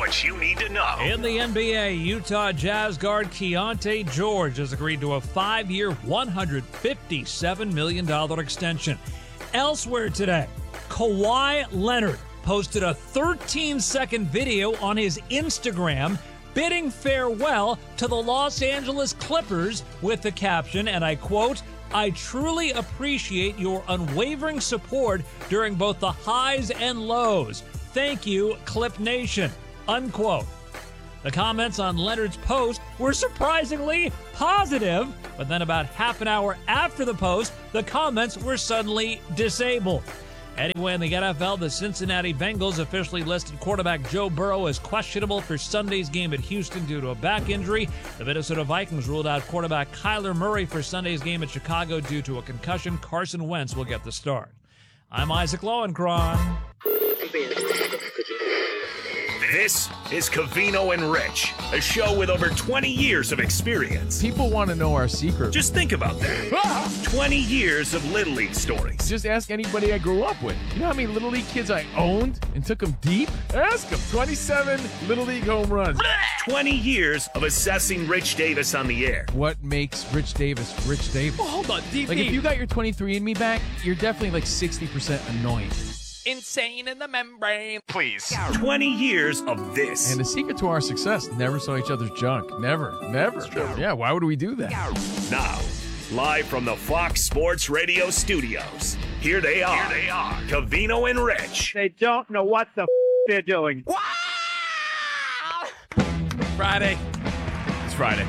what you need to know. In the NBA, Utah Jazz guard Keontae George has agreed to a 5-year, $157 million extension. Elsewhere today, Kawhi Leonard posted a 13-second video on his Instagram bidding farewell to the Los Angeles Clippers with the caption, and I quote, "I truly appreciate your unwavering support during both the highs and lows. Thank you, Clip Nation," unquote. The comments on Leonard's post were surprisingly positive, but then about half an hour after the post, the comments were suddenly disabled. Anyway, in the NFL, the Cincinnati Bengals officially listed quarterback Joe Burrow as questionable for Sunday's game at Houston due to a back injury. The Minnesota Vikings ruled out quarterback Kyler Murray for Sunday's game at Chicago due to a concussion. Carson Wentz will get the start. I'm Isaac Lowenkron. This is Covino and Rich, a show with over 20 years of experience. People want to know our secret. Just think about that. 20 years of Little League stories. Just ask anybody I grew up with. You know how many Little League kids I owned and took them deep? Ask them. 27 Little League home runs. 20 years of assessing Rich Davis on the air. What makes Rich Davis Rich Davis? Well, hold on, DP. Like, if you got your 23andMe back, you're definitely like 60% annoying. Insane in the membrane. Please. 20 years of this. And the secret to our success, never saw each other's junk. Never. Yeah, why would we do that? Now, live from the Fox Sports Radio studios, here they are. Covino and Rich. They don't know what the they're doing. Friday. It's Friday.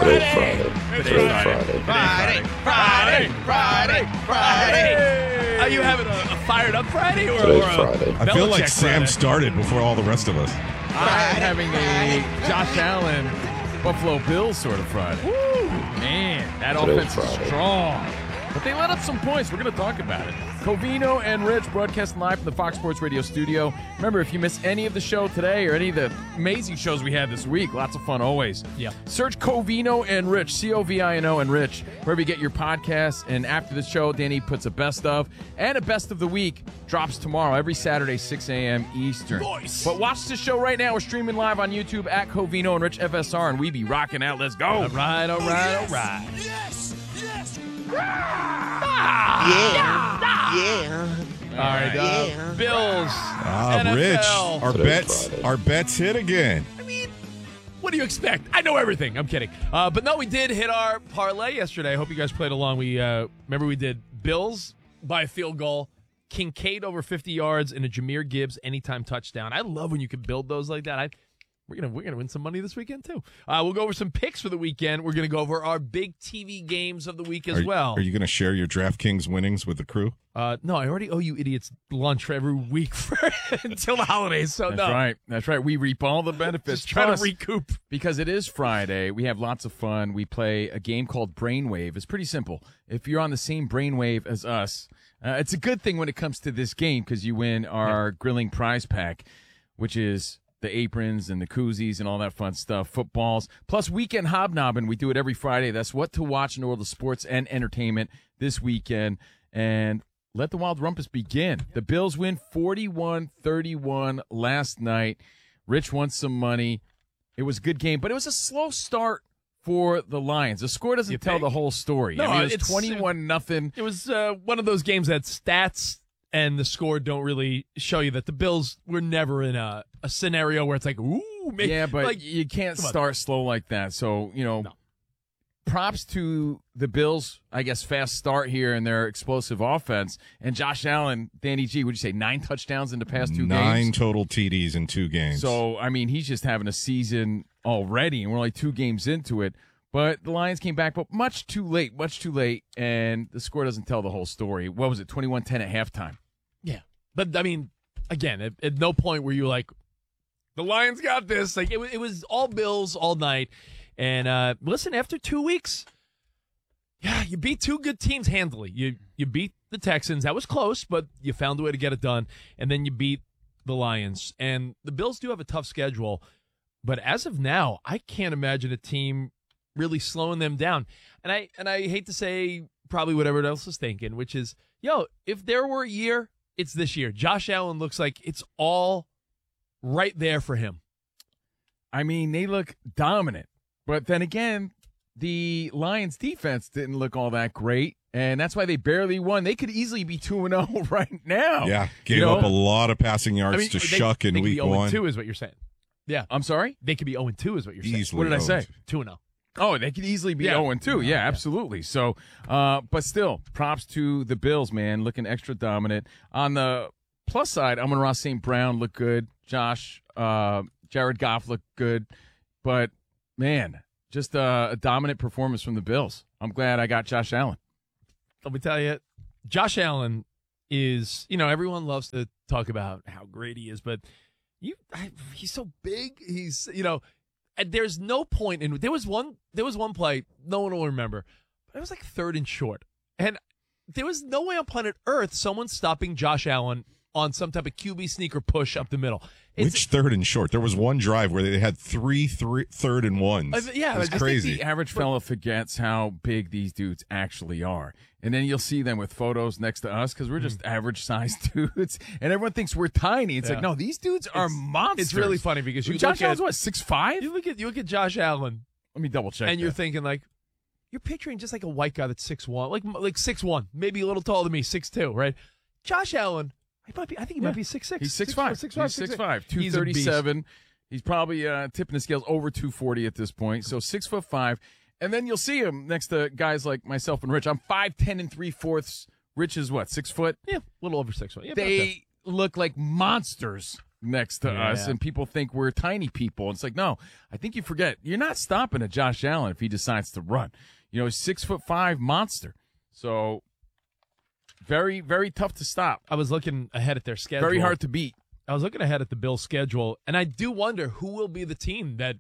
Friday. Are you having a fired up Friday or Friday. I feel like Belichick Sam Friday? started before all the rest of us. I'm having a Josh Allen Buffalo Bills sort of Friday. Woo! Man, that offense is strong. But they let up some points. We're going to talk about it. Covino and Rich broadcasting live from the Fox Sports Radio studio. Remember, if you miss any of the show today or any of the amazing shows we had this week, lots of fun always. Yeah. Search Covino and Rich, Covino and Rich, wherever you get your podcasts. And after the show, Danny puts a best of and a best of the week drops tomorrow, every Saturday, 6 a.m. Eastern. Nice. But watch the show right now. We're streaming live on YouTube at Covino and Rich FSR, and we be rocking out. Let's go. All right. All right, Bills. Rich, our bets hit again. I mean, what do you expect? I know everything. I'm kidding. But no, we did hit our parlay yesterday. I hope you guys played along. We remember we did Bills by a field goal, Kincaid over 50 yards, and a Jahmyr Gibbs anytime touchdown. I love when you can build those like that. We're gonna win some money this weekend too. We'll go over some picks for the weekend. We're gonna go over our big TV games of the week as well. Are you going to share your DraftKings winnings with the crew? No, I already owe you idiots lunch for every week until the holidays. So That's right. We reap all the benefits. Just try to recoup. Because it is Friday, we have lots of fun. We play a game called Brainwave. It's pretty simple. If you're on the same brainwave as us, it's a good thing when it comes to this game because you win our grilling prize pack, which is the aprons and the koozies and all that fun stuff, footballs, plus weekend hobnobbing. We do it every Friday. That's what to watch in the world of sports and entertainment this weekend. And let the Wild Rumpus begin. The Bills win 41-31 last night. Rich won some money. It was a good game, but it was a slow start for the Lions. The score doesn't tell the whole story. No, I mean, it was 21-0. It was one of those games that stats and the score don't really show you that the Bills were never in a scenario where it's like, ooh, maybe. Yeah, but like, you can't start slow like that. So, props to the Bills, I guess, fast start here in their explosive offense. And Josh Allen, Danny G, would you say 9 touchdowns in the past 2 games? 9 total TDs in 2 games. So, I mean, he's just having a season already, and we're only 2 games into it. But the Lions came back, but much too late, and the score doesn't tell the whole story. What was it, 21-10 at halftime? Yeah. But, I mean, again, at no point were you like, the Lions got this. Like, it was all Bills all night. And, listen, after 2 weeks, yeah, you beat 2 good teams handily. You beat the Texans. That was close, but you found a way to get it done. And then you beat the Lions. And the Bills do have a tough schedule. But as of now, I can't imagine a team really slowing them down. And I hate to say probably what everyone else is thinking, which is, if there were a year, it's this year. Josh Allen looks like it's all right there for him. I mean, they look dominant. But then again, the Lions defense didn't look all that great, and that's why they barely won. They could easily be 2-0 right now. Yeah, gave up a lot of passing yards I mean, to Shuck in week one. one. 2 is what you're saying. Yeah. I'm sorry? They could be 0-2 is what you're saying. Easily What did I say? 2-0. Oh, they could easily be 0-2. Yeah, absolutely. So, but still, props to the Bills, man, looking extra dominant. On the plus side, Amon-Ra St. Brown looked good. Jared Goff looked good. But, man, just a dominant performance from the Bills. I'm glad I got Josh Allen. Let me tell you, Josh Allen is, everyone loves to talk about how great he is, but he's so big. He's, and there's no point in there was one play no one will remember, but it was like 3rd and short, and there was no way on planet Earth someone stopping Josh Allen on some type of QB sneaker push up the middle. Which 3rd and short? There was one drive where they had three 3rd and 1s. Yeah, it's I crazy. think the average fella forgets how big these dudes actually are. And then you'll see them with photos next to us because we're just average-sized dudes. And everyone thinks we're tiny. It's like, no, these dudes are monsters. It's really funny because Josh Allen's, what, 6'5"? You look at Josh Allen. Let me double-check And you're thinking, like, you're picturing just like a white guy that's 6'1", like 6'1", maybe a little taller than me, 6'2", right? Josh Allen, I think he might be 6'6". He's 6'5". He's 6'5", 237. He's probably tipping the scales over 240 at this point. So 6'5". And then you'll see him next to guys like myself and Rich. I'm 5'10" 3/4. Rich is what, 6 foot? Yeah, a little over 6 foot. Yeah, they look like monsters next to us, and people think we're tiny people. It's like, no, I think you forget. You're not stopping a Josh Allen if he decides to run. He's 6'5" monster. So very, very tough to stop. I was looking ahead at their schedule. Very hard to beat. I was looking ahead at the Bills' schedule, and I do wonder who will be the team that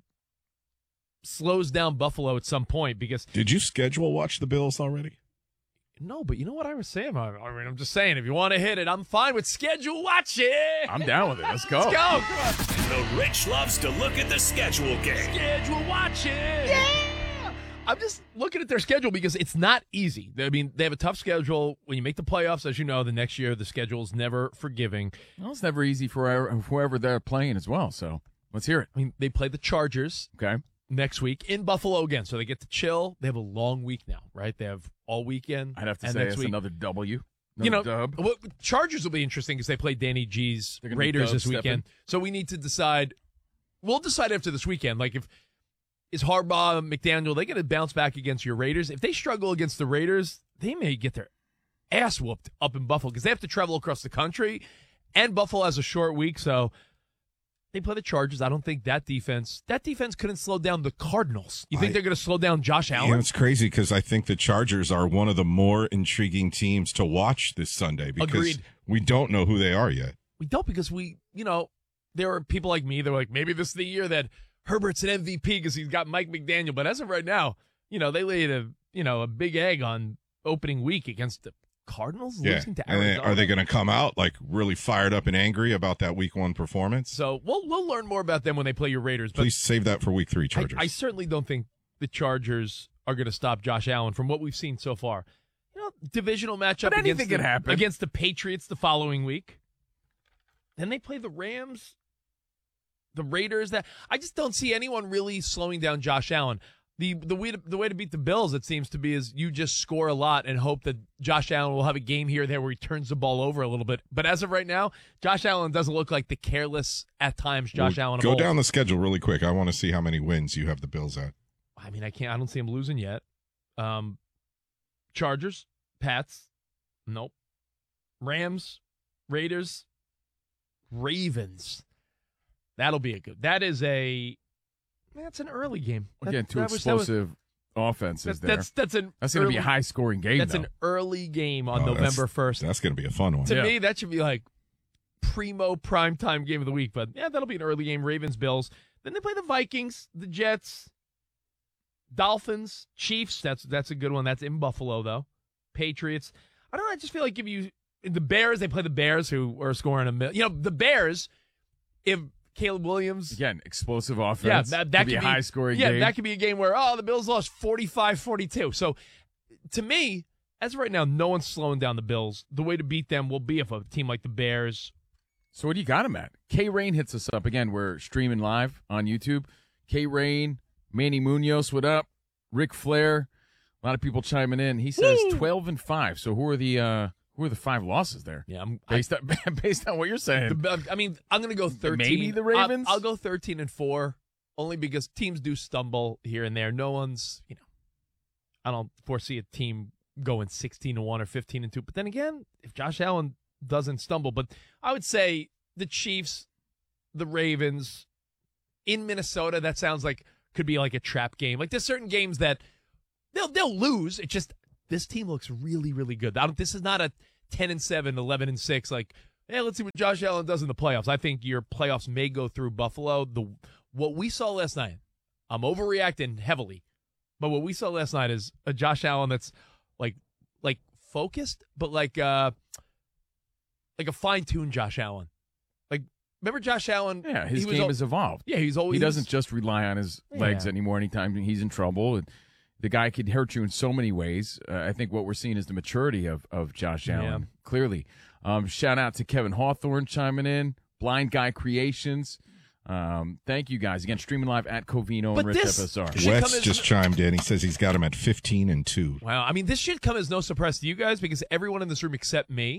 slows down Buffalo at some point. Because did you schedule watch the Bills already? No, but you know what I was saying? I mean, I'm just saying, if you want to hit it, I'm fine with schedule watching. I'm down with it. Let's go. Let's go. Come on. The Rich loves to look at the schedule game. Schedule watching. Yeah. I'm just looking at their schedule because it's not easy. I mean, they have a tough schedule. When you make the playoffs, as you know, the next year, the schedule is never forgiving. Well, it's never easy for whoever they're playing as well. So let's hear it. I mean, they play the Chargers. Okay. Next week in Buffalo again, so they get to chill. They have a long week now, right? They have all weekend. I'd have to say it's another W. Dub. Chargers will be interesting because they play Danny G's Raiders this weekend. So we need to decide. We'll decide after this weekend. Like, is Harbaugh, McDaniel, they going to bounce back against your Raiders? If they struggle against the Raiders, they may get their ass whooped up in Buffalo because they have to travel across the country, and Buffalo has a short week, so they play the Chargers. I don't think that defense couldn't slow down the Cardinals. You think they're going to slow down Josh Allen? Yeah, it's crazy because I think the Chargers are one of the more intriguing teams to watch this Sunday because we don't know who they are yet. We don't because there are people like me that are like, maybe this is the year that Herbert's an MVP because he's got Mike McDaniel. But as of right now, they laid a big egg on opening week against the Cardinals losing to Arizona. And are they going to come out like really fired up and angry about that week 1 performance? So we'll learn more about them when they play your Raiders. But please save that for week 3, Chargers. I certainly don't think the Chargers are going to stop Josh Allen from what we've seen so far. Divisional matchup against the Patriots the following week. Then they play the Rams, the Raiders. That I just don't see anyone really slowing down Josh Allen. The way to beat the Bills, it seems to be, is you just score a lot and hope that Josh Allen will have a game here or there where he turns the ball over a little bit. But as of right now, Josh Allen doesn't look like the careless, at times, Josh Allen. Go down the schedule really quick. I want to see how many wins you have the Bills at. I mean, I don't see him losing yet. Chargers, Pats, nope. Rams, Raiders, Ravens. That'll be that's an early game. Again, two explosive offenses there. That's going to be a high-scoring game, That's an early game on November 1st. That's going to be a fun one. To me, that should be like primo primetime game of the week. But, yeah, that'll be an early game. Ravens, Bills. Then they play the Vikings, the Jets, Dolphins, Chiefs. That's a good one. That's in Buffalo, though. Patriots. I don't know. I just feel like the Bears, they play the Bears who are scoring a million. The Bears, if Caleb Williams. Again, explosive offense. Yeah, that could be a high-scoring game. Yeah, that could be a game where, the Bills lost 45-42. So, to me, as of right now, no one's slowing down the Bills. The way to beat them will be if a team like the Bears So what do you got him at? K-Rain hits us up. Again, we're streaming live on YouTube. K-Rain, Manny Munoz, what up? Ric Flair, a lot of people chiming in. He says 12-5. So who are the 5 losses there? Yeah, based on what you're saying. I'm going to go 13. Maybe the Ravens? I'll go 13-4, only because teams do stumble here and there. No one's, I don't foresee a team going 16-1 or 15-2. But then again, if Josh Allen doesn't stumble, but I would say the Chiefs, the Ravens, in Minnesota, that sounds like could be like a trap game. Like there's certain games that they'll lose. It's just this team looks really, really good. This is not a 10-7, 11-6. Like, hey, let's see what Josh Allen does in the playoffs. I think your playoffs may go through Buffalo. What we saw last night, I'm overreacting heavily, but what we saw last night is a Josh Allen that's like focused, but like a fine-tuned Josh Allen. Like, remember Josh Allen? Yeah, his game has evolved. Yeah, he doesn't just rely on his legs anymore anytime he's in trouble. And the guy could hurt you in so many ways. I think what we're seeing is the maturity of Josh Allen, clearly. Shout out to Kevin Hawthorne chiming in. Blind Guy Creations. Thank you, guys. Again, streaming live at Covino and Rich FSR. Wes just chimed in. He says he's got him at 15-2. Wow. I mean, this should come as no surprise to you guys because everyone in this room except me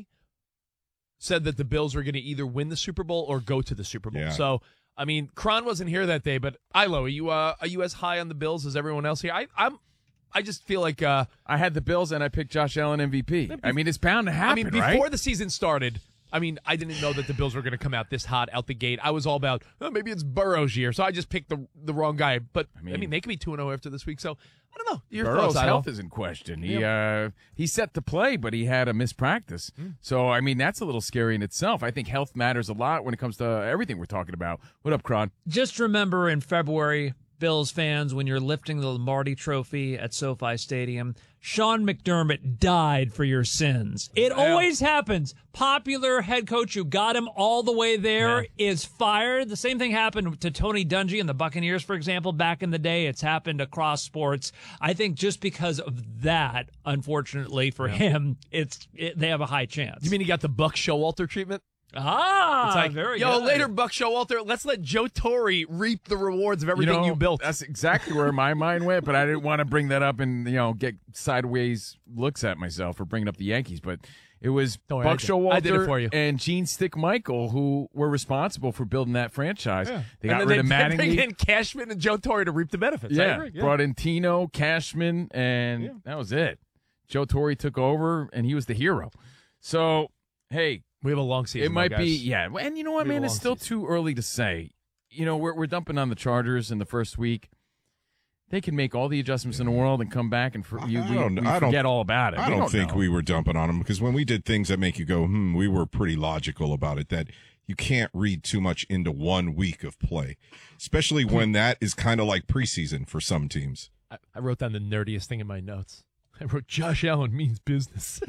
said that the Bills were going to either win the Super Bowl or go to the Super Bowl. Yeah. So, I mean, Kron wasn't here that day, but Ilo, are you as high on the Bills as everyone else here? I just feel like I had the Bills and I picked Josh Allen MVP. I mean, it's bound to happen. Before the season started, I didn't know that the Bills were going to come out this hot out the gate. I was all about maybe it's Burrow's year, so I just picked the wrong guy. But I mean they could be 2-0 after this week, so I don't know. Your Burrow's thoughts, health is in question. He's set to play, but he had a missed practice. So I mean that's a little scary in itself. I think health matters a lot when it comes to everything we're talking about. What up, Kron? Just remember in February, Bills fans, when you're lifting the Lombardi Trophy at SoFi Stadium, Sean McDermott died for your sins. It always happens. Popular head coach who got him all the way there is fired. The same thing happened to Tony Dungy and the Buccaneers, for example, back in the day. It's happened across sports. I think just because of that, unfortunately for him, they have a high chance. You mean he got the Buck Showalter treatment? Ah, it's like, very good. Later, Buck Showalter, let's let Joe Torre reap the rewards of everything you built. That's exactly where my mind went, but I didn't want to bring that up and get sideways looks at myself for bringing up the Yankees. But it was Buck Showalter I did it for you. and Gene Stick Michael who were responsible for building that franchise. Yeah. They got rid of Mattingly. They bring in Cashman and Joe Torre to reap the benefits. Yeah, brought in Tino, Cashman, and that was it. Joe Torre took over, and he was the hero. So, hey. We have a long season. It might be, and you know what, man? It's still too early to say. We're dumping on the Chargers in the first week. They can make all the adjustments in the world and come back, and we forget all about it. I don't think we were dumping on them because when we did things that make you go, we were pretty logical about it, that you can't read too much into 1 week of play, especially when that is kind of like preseason for some teams. I wrote down the nerdiest thing in my notes. I wrote, Josh Allen means business.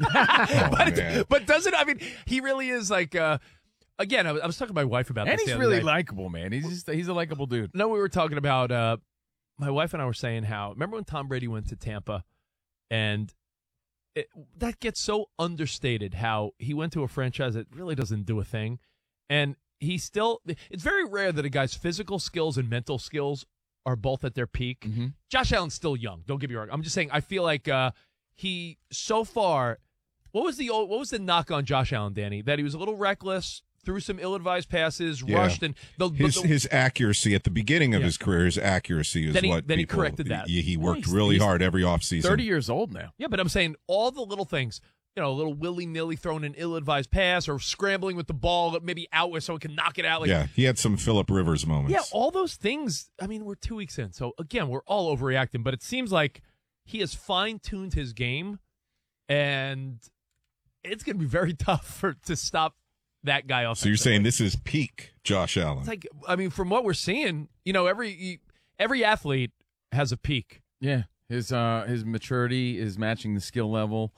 But doesn't, he really is like, again, I was talking to my wife about this. And he's really likable, man. He's a likable dude. No, we were talking about, my wife and I were saying how, remember when Tom Brady went to Tampa and that gets so understated how he went to a franchise that really doesn't do a thing. And it's very rare that a guy's physical skills and mental skills are both at their peak. Mm-hmm. Josh Allen's still young. Don't get me wrong. I'm just saying I feel like he so far. What was the knock on Josh Allen, Danny? That he was a little reckless, threw some ill-advised passes, rushed, and his accuracy at the beginning of his career, his accuracy is he corrected that. He worked really hard every offseason. 30 years old now. Yeah, but I'm saying all the little things. A little willy-nilly throwing an ill-advised pass or scrambling with the ball, maybe out so he can knock it out. He had some Phillip Rivers moments. Yeah, all those things. we're 2 weeks in. So, again, we're all overreacting. But it seems like he has fine-tuned his game, and it's going to be very tough to stop that guy off. So you're saying this is peak Josh Allen. It's like, from what we're seeing, every athlete has a peak. Yeah, his maturity is matching the skill level.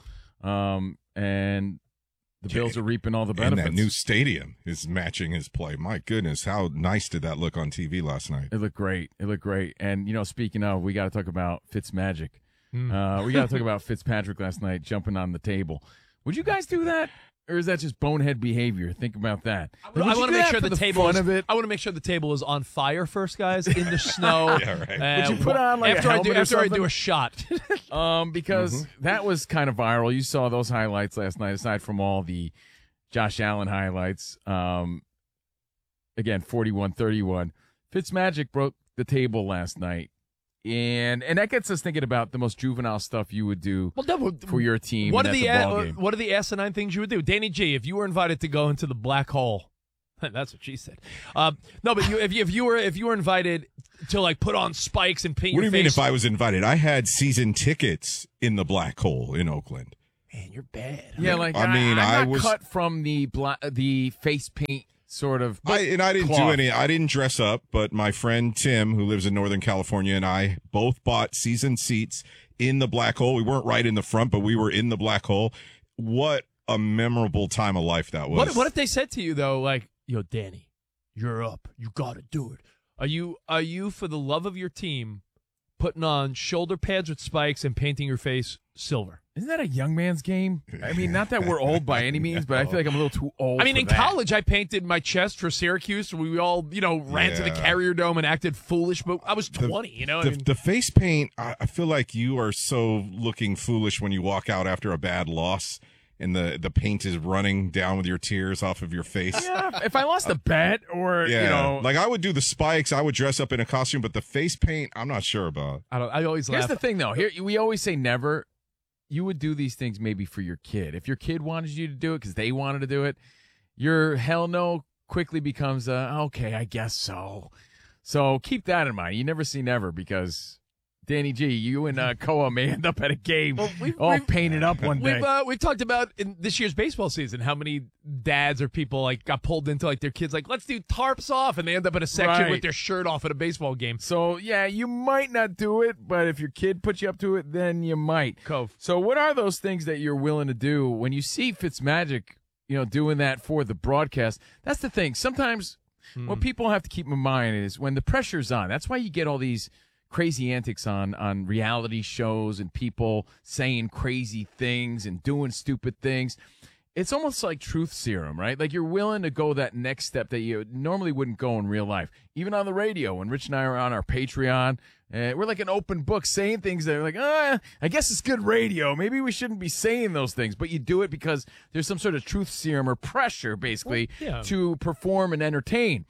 And the Bills are reaping all the benefits. And that new stadium is matching his play. My goodness, how nice did that look on TV last night? It looked great. And, speaking of, we got to talk about Fitzmagic. We got to talk about Fitzpatrick last night jumping on the table. Would you guys do that? Or is that just bonehead behavior? Think about that. I want to make sure the table of it. I want to make sure the table is on fire first, guys, in the snow. Yeah, right. Would you put on like after a helmet I or do a shot? Because that was kind of viral. You saw those highlights last night, aside from all the Josh Allen highlights. Again, 41-31. Fitzmagic broke the table last night. And that gets us thinking about the most juvenile stuff you would do for your team. What at are the ball game. what are the asinine things you would do? Danny G, if you were invited to go into the black hole, that's what she said. No, but if you were invited to like put on spikes and paint What do your you mean face, if I was invited? I had season tickets in the black hole in Oakland. man, you're bad. Yeah, like I'm I was cut from the face paint sort of. I didn't cloth. do any. I didn't dress up, but my friend Tim, who lives in Northern California, and I both bought season seats in the black hole. We weren't right in the front, but we were in the black hole. What a memorable time of life that was. What if they said to you though, like, yo, Danny, you're up. You got to do it. Are you for the love of your team putting on shoulder pads with spikes and painting your face silver? Isn't that a young man's game? I mean, not that we're old by any means, but I feel like I'm a little too old. I mean, for in that. college, I painted my chest for Syracuse. We all, ran to the Yeah. Carrier Dome and acted foolish, but I was 20, The face paint, I feel like you are so looking foolish when you walk out after a bad loss and the paint is running down with your tears off of your face. Yeah, if I lost a bet or Like I would do the spikes, I would dress up in a costume, but the face paint, I'm not sure about. I always here's laugh. the thing though. Here we always say never. You would do these things maybe for your kid. If your kid wanted you to do it because they wanted to do it, your hell no quickly becomes okay, I guess so. So keep that in mind. You never say never because Danny G, you and Koa may end up at a game all painted up one day. We've talked about in this year's baseball season how many dads or people like got pulled into like their kids like, let's do tarps off, and they end up in a section Right. with their shirt off at a baseball game. So, yeah, you might not do it, but if your kid puts you up to it, then you might. Cove. So what are those things that you're willing to do when you see Fitzmagic, doing that for the broadcast? That's the thing. Sometimes what people have to keep in mind is when the pressure's on. That's why you get all these crazy antics on reality shows and people saying crazy things and doing stupid things. It's almost like truth serum, right? Like you're willing to go that next step that you normally wouldn't go in real life. Even on the radio, when Rich and I are on our Patreon, we're like an open book saying things that are like, I guess it's good radio. Maybe we shouldn't be saying those things. But you do it because there's some sort of truth serum or pressure, basically, to perform and entertain.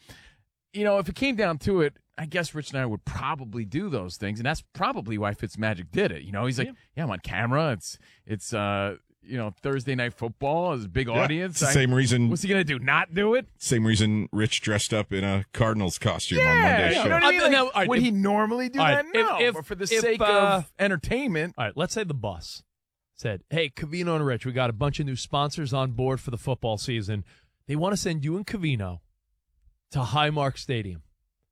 If it came down to it, I guess Rich and I would probably do those things, and that's probably why Fitzmagic did it. He's like, I'm on camera. It's Thursday Night Football is a big audience. It's the same reason. What's he gonna do? Not do it? Same reason Rich dressed up in a Cardinals costume on Monday's show. You know what I mean? All right, would he normally do that? No, but for the sake of entertainment. All right, let's say the boss said, hey, Covino and Rich, we got a bunch of new sponsors on board for the football season. They want to send you and Covino to Highmark Stadium.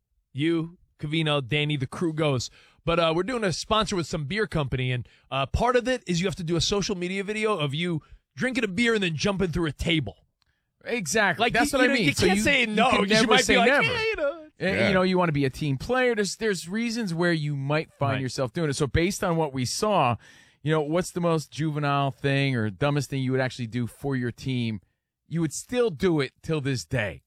You, Covino, Danny, the crew goes. But we're doing a sponsor with some beer company, and part of it is you have to do a social media video of you drinking a beer and then jumping through a table. Exactly. Like that's what I mean. You can't say no. You can You never might say be like, never. yeah. You want to be a team player. There's reasons where you might find yourself doing it. So based on what we saw, what's the most juvenile thing or dumbest thing you would actually do for your team? You would still do it till this day.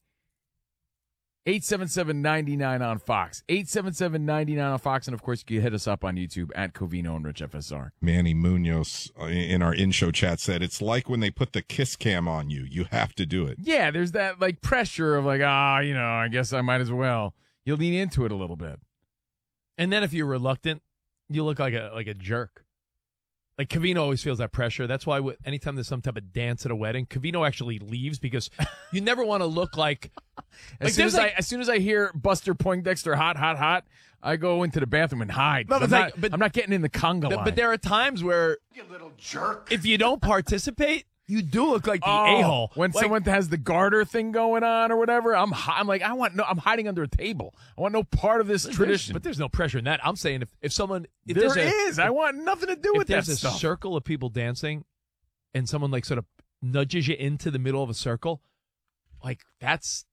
877-99 on Fox. 877-99 on Fox. And, of course, you can hit us up on YouTube at Covino and Rich FSR. Manny Munoz in our in-show chat said, it's like when they put the kiss cam on you. You have to do it. Yeah, there's that, pressure of I guess I might as well. You'll lean into it a little bit. And then if you're reluctant, you look like a jerk. Like, Covino always feels that pressure. That's why anytime there's some type of dance at a wedding, Covino actually leaves because you never want to look like... As soon as I hear Buster Poindexter, hot, hot, hot, I go into the bathroom and hide. No, I'm not getting in the conga line. But there are times where... You little jerk. If you don't participate, you do look like the a-hole. When someone has the garter thing going on or whatever, I'm hiding under a table. I want no part of this tradition. But there's no pressure in that. I'm saying if someone... There is. I want nothing to do with that stuff. If there's a circle of people dancing and someone sort of nudges you into the middle of a circle, that's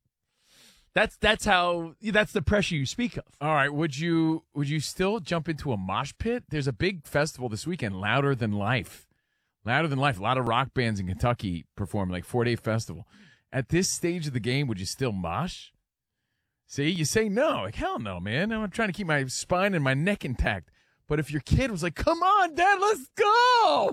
the pressure you speak of. All right, would you still jump into a mosh pit? There's a big festival this weekend, Louder Than Life. Louder Than Life. A lot of rock bands in Kentucky perform, like 4-day festival. At this stage of the game, would you still mosh? See, you say no. Like, hell no, man. I'm trying to keep my spine and my neck intact. But if your kid was like, come on, Dad, let's go,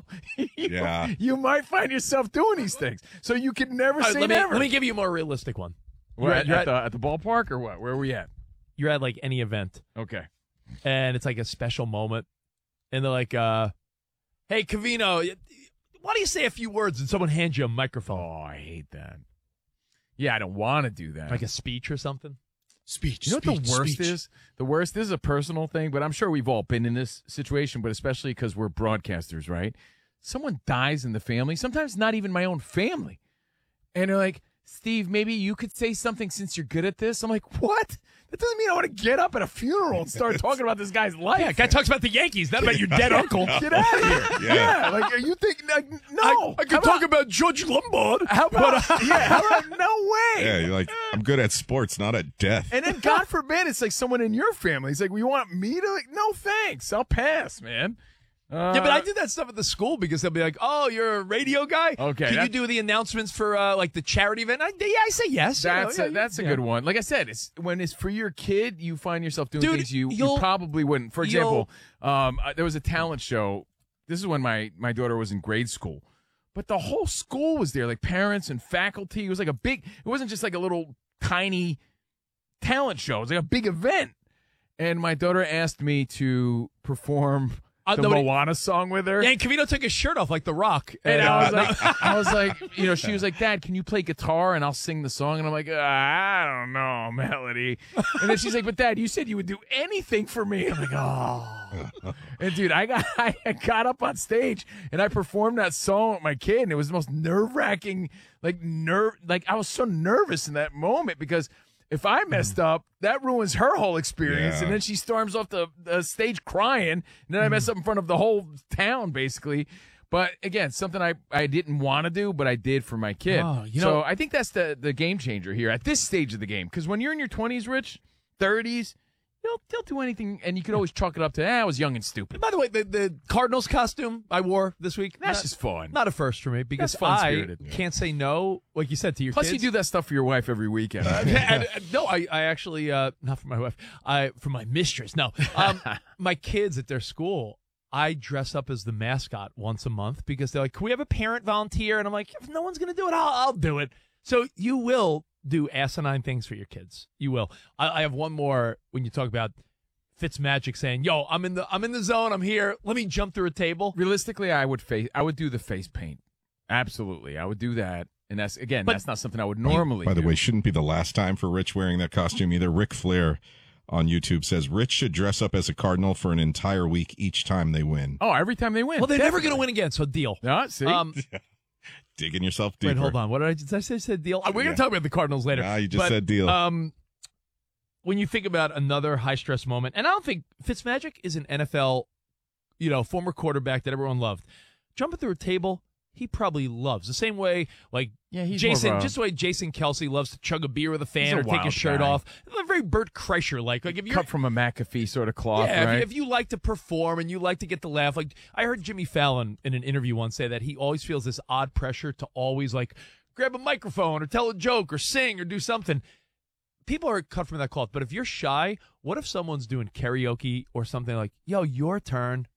you might find yourself doing these things. So you could never say never. Let me give you a more realistic one. At the ballpark or what? Where are we at? You're at like any event. Okay. And it's like a special moment. And they're like, hey, Covino, why don't you say a few words and someone hands you a microphone? Oh, I hate that. Yeah, I don't want to do that. Like a speech or something? You know what the worst is? The worst, this is a personal thing, but I'm sure we've all been in this situation, but especially because we're broadcasters, right? Someone dies in the family, sometimes not even my own family. And they're like, Steve, maybe you could say something since you're good at this. I'm like, what? That doesn't mean I want to get up at a funeral and start talking about this guy's life. Yeah, guy talks about the Yankees, not about your dead uncle. Get out of here. Yeah. Like, are you thinking, like, no. I could talk about George Lombard. How about, no way. Yeah, you're like, I'm good at sports, not at death. And then, God forbid, it's like someone in your family. It's like, well, you want me to? Like, no, thanks. I'll pass, man. Yeah, but I did that stuff at the school because they'll be like, "Oh, you're a radio guy. Okay, can you do the announcements for like the charity event?" I say yes. That's a good one. Like I said, it's when it's for your kid, you find yourself doing things you probably wouldn't. For example, there was a talent show. This is when my daughter was in grade school, but the whole school was there, like parents and faculty. It was like it wasn't just like a little tiny talent show. It was like a big event, and my daughter asked me to perform the Moana song with her. Yeah, and Covino took his shirt off like The Rock. And I was like, she was like, Dad, can you play guitar and I'll sing the song? And I'm like, I don't know, Melody. And then she's like, but Dad, you said you would do anything for me. I'm like, oh. And dude, I got up on stage and I performed that song with my kid, and it was the most nerve-wracking, like I was so nervous in that moment because if I messed up, that ruins her whole experience. Yeah. And then she storms off the stage crying. And then I mess up in front of the whole town, basically. But, again, something I didn't want to do, but I did for my kid. So I think that's the game changer here at this stage of the game. Because when you're in your 20s, Rich, 30s, they'll do anything, and you could always chalk it up to, I was young and stupid. By the way, the Cardinals costume I wore this week, that's just fun. Not a first for me because I can't say no, like you said, to your kids. Plus, you do that stuff for your wife every weekend. No, I actually, not for my wife, for my mistress. No, my kids at their school, I dress up as the mascot once a month because they're like, can we have a parent volunteer? And I'm like, if no one's going to do it, I'll do it. So you will do asinine things for your kids. You will. I have one more when you talk about Fitzmagic saying, "Yo, I'm in the zone. I'm here. Let me jump through a table." Realistically, I would do the face paint. Absolutely, I would do that. And that's not something I would normally do. By the way, shouldn't be the last time for Rich wearing that costume either. Ric Flair on YouTube says Rich should dress up as a Cardinal for an entire week each time they win. Oh, every time they win. Well, they're never going to win again, so deal. See? Digging yourself deeper. Wait, hold on. What did I say? Said deal. We're going to talk about the Cardinals later. Nah, you just said deal. When you think about another high-stress moment, and I don't think Fitzmagic is an NFL, former quarterback that everyone loved. Jumping through a table, he probably loves. The same way, he's Jason, just the way Jason Kelsey loves to chug a beer with a fan or take his shirt off. Very Bert Kreischer-like. Like if you're cut from a McAfee sort of cloth, right? If you like to perform and you like to get the laugh, like I heard Jimmy Fallon in an interview once say that he always feels this odd pressure to always grab a microphone or tell a joke or sing or do something. People are cut from that cloth, but if you're shy, what if someone's doing karaoke or something like, "Yo, your turn"?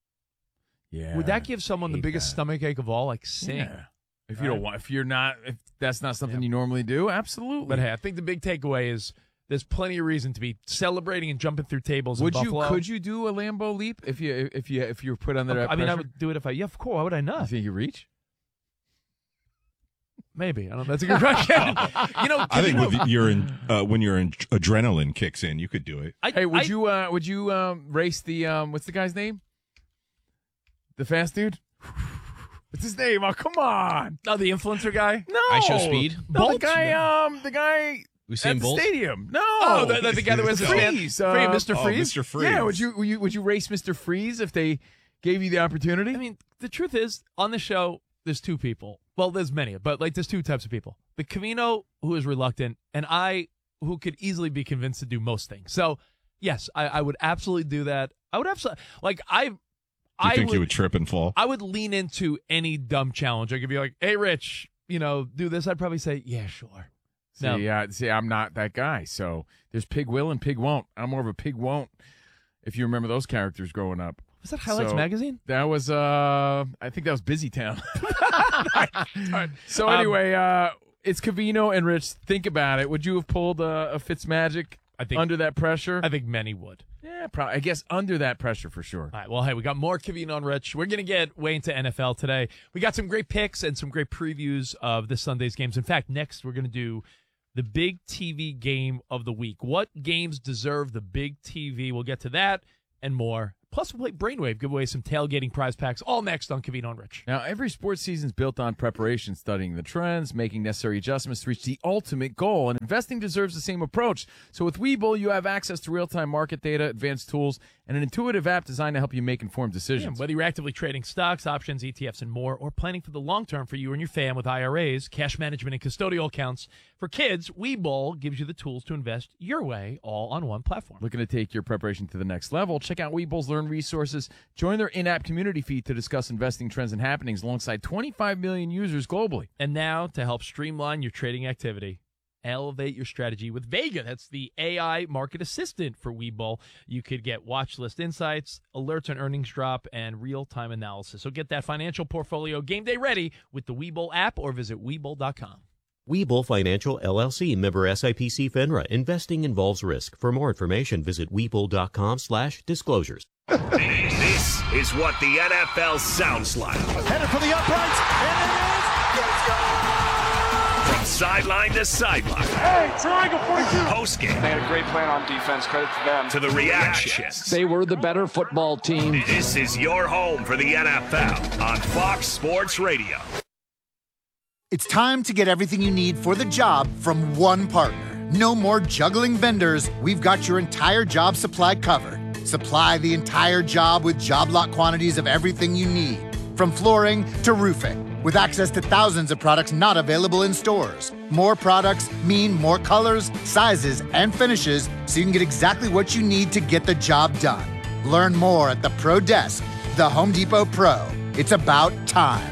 Yeah, would that give someone the biggest stomachache of all? Like sing. Yeah. If you don't want, if that's not something you normally do, absolutely. But hey, I think the big takeaway is there's plenty of reason to be celebrating and jumping through tables. Could you do a Lambeau leap if you were put under that pressure? I would do it if of course. Why would I not? You think you reach? Maybe. I don't know. That's a good question. I think when your adrenaline kicks in, you could do it. Would you race the what's the guy's name? The fast dude? What's his name? Oh, come on. Oh, the influencer guy? No. I Show Speed? No, the guy Usain at Bolt? the stadium. No. Oh, the guy that was Freeze. Mr. Freeze? Mr. Freeze. Yeah, would you race Mr. Freeze if they gave you the opportunity? I mean, the truth is, on the show, there's two people. Well, there's many, but there's two types of people. The Covino, who is reluctant, and I, who could easily be convinced to do most things. So, yes, I would absolutely do that. I would absolutely, Do you think you would trip and fall? I would lean into any dumb challenge. I could be like, hey, Rich, do this. I'd probably say, yeah, sure. See, I'm not that guy. So there's Pig Will and Pig Won't. I'm more of a Pig Won't, if you remember those characters growing up. Was that Highlights Magazine? That was, I think that was Busy Town. So anyway, it's Covino and Rich. Think about it. Would you have pulled a Fitzmagic under that pressure? I think many would. Yeah, probably. I guess under that pressure for sure. All right, well, hey, we got more Covino and Rich. We're going to get way into NFL today. We got some great picks and some great previews of this Sunday's games. In fact, next we're going to do the big TV game of the week. What games deserve the big TV? We'll get to that and more. Plus, we'll play Brainwave, give away some tailgating prize packs, all next on Covino and Rich. Now, every sports season is built on preparation, studying the trends, making necessary adjustments to reach the ultimate goal, and investing deserves the same approach. So with Webull, you have access to real-time market data, advanced tools, and an intuitive app designed to help you make informed decisions. Yeah, whether you're actively trading stocks, options, ETFs, and more, or planning for the long term for you and your fam with IRAs, cash management, and custodial accounts, for kids, Webull gives you the tools to invest your way, all on one platform. Looking to take your preparation to the next level? Check out Webull's Learn resources. Join their in-app community feed to discuss investing trends and happenings alongside 25 million users globally. And now, to help streamline your trading activity, elevate your strategy with Vega. That's the AI market assistant for Webull. You could get watch list insights, alerts on earnings drop, and real-time analysis. So get that financial portfolio game day ready with the Webull app or visit Webull.com. Webull Financial, LLC, member SIPC FINRA. Investing involves risk. For more information, visit Webull.com/disclosures. This is what the NFL sounds like. Headed for the uprights, and it is. From sideline to sideline. Hey, triangle 42. Post-game. They had a great plan on defense. Credit to them. To the reactions. They were the better football team. This is your home for the NFL on Fox Sports Radio. It's time to get everything you need for the job from one partner. No more juggling vendors. We've got your entire job supply covered. Supply the entire job with job lot quantities of everything you need, from flooring to roofing, with access to thousands of products not available in stores. More products mean more colors, sizes, and finishes, so you can get exactly what you need to get the job done. Learn more at the Pro Desk, the Home Depot Pro. It's about time.